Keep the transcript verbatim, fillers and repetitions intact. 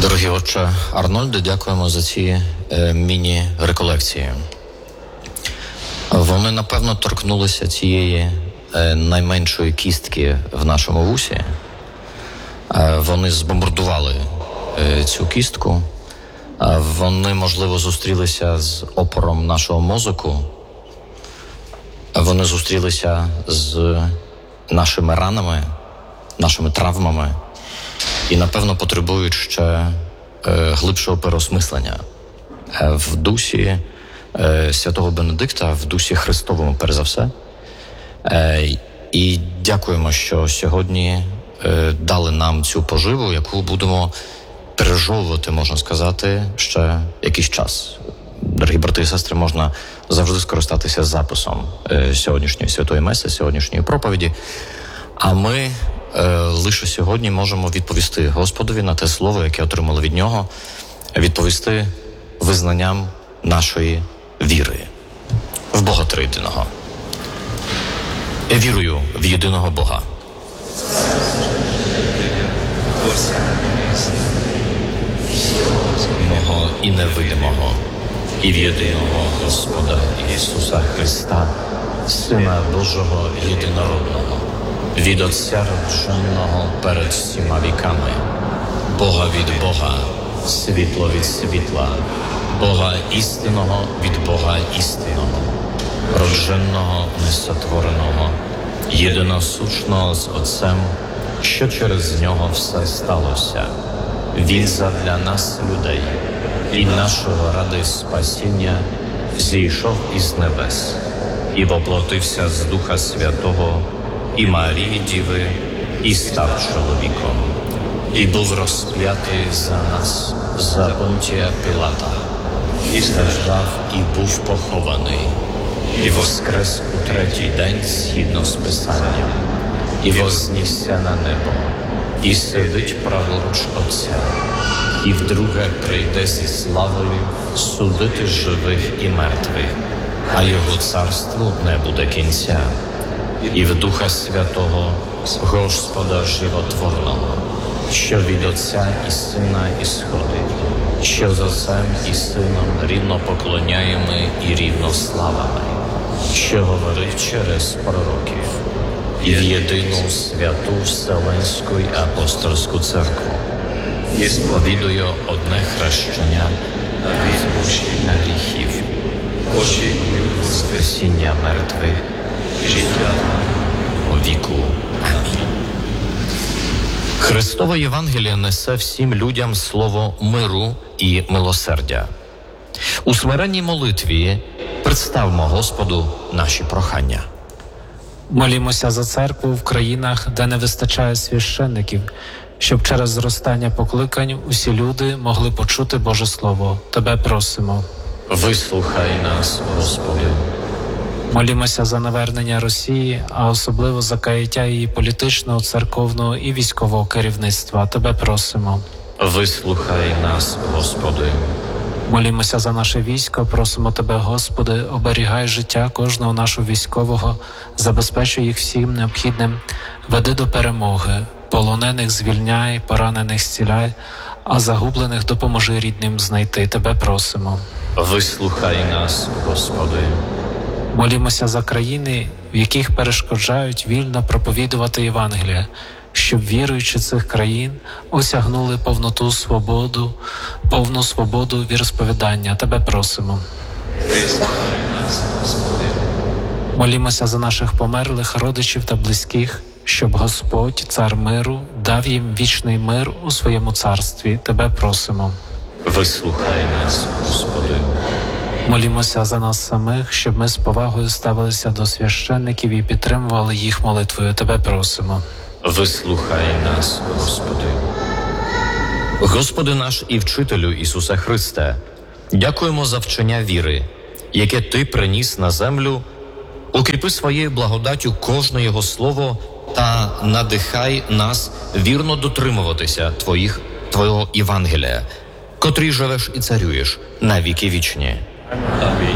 Дорогі отче Арнольде, дякуємо за ці е, міні-реколекції. Вони, напевно, торкнулися цієї е, найменшої кістки в нашому вусі. Е, вони збомбардували е, цю кістку. Е, вони, можливо, зустрілися з опором нашого мозку. Вони зустрілися з нашими ранами, нашими травмами. І, напевно, потребують ще е, глибшого переосмислення е, в дусі е, святого Бенедикта, в дусі Христовому, перш за все. Е, і дякуємо, що сьогодні е, дали нам цю поживу, яку будемо пережовувати, можна сказати, ще якийсь час. Дорогі брати і сестри, можна завжди скористатися записом е, сьогоднішньої святої меси, сьогоднішньої проповіді. А ми е, лише сьогодні можемо відповісти Господові на те слово, яке отримали від Нього, відповісти визнанням нашої віри в Бога Триєдиного. Я вірую в єдиного Бога. Мого і невидимого, і в єдиного Господа Ісуса Христа, Сина Божого єдинородного, від Отця родженого перед всіма віками, Бога від Бога, світло від світла, Бога істинного від Бога істинного, родженого, несотвореного, єдиносушного з Отцем, що через Нього все сталося. Він задля нас, людей, і нашого ради спасіння зійшов із небес і воплотився з Духа Святого і Марії Діви, і став чоловіком, і був розп'ятий за нас, за Понтія Пилата, і страждав, і був похований, і воскрес у третій день згідно з Писанням, і вознісся на небо, і сидить праворуч Отця, і вдруге прийде зі славою судити живих і мертвих, а його царству не буде кінця. І в Духа Святого, Господа Животворного, що від Отця і Сина ісходить, що з Отцем і Сином рівно поклоняємо і рівно славами, що говорить через пророків, і в єдину святу Вселенську й апостольську церкву, і сповідую одне хрещення на відпущення гріхів, очікую воскресіння мертвих, життя у віку. Амінь. Христове Євангеліє несе всім людям слово миру і милосердя. У смиренній молитві представмо Господу наші прохання. Молімося за церкву в країнах, де не вистачає священників, щоб через зростання покликань усі люди могли почути Боже Слово. Тебе просимо. Вислухай нас, Господи. Молімося за навернення Росії, а особливо за каяття її політичного, церковного і військового керівництва. Тебе просимо. Вислухай нас, Господи. Молімося за наше військо, просимо Тебе, Господи, оберігай життя кожного нашого військового, забезпечуй їх всім необхідним, веди до перемоги, полонених звільняй, поранених зціляй, а загублених допоможи рідним знайти. Тебе просимо. Вислухай нас, Господи. Молімося за країни, в яких перешкоджають вільно проповідувати Євангеліє, щоб віруючи цих країн осягнули повноту свободу, повну свободу віросповідання. Тебе просимо. Молімося за наших померлих родичів та близьких, щоб Господь, Цар миру, дав їм вічний мир у своєму царстві. Тебе просимо. Вислухай нас, Господи. Молімося за нас самих, щоб ми з повагою ставилися до священників і підтримували їх молитвою. Тебе просимо. Вислухай нас, Господи. Господи наш і Вчителю Ісусе Христе, дякуємо за вчення віри, яке Ти приніс на землю. Укріпи своєю благодаттю кожне Його слово та надихай нас вірно дотримуватися Твоїх, Твого Євангелія, котрий живеш і царюєш на віки вічні. Амінь.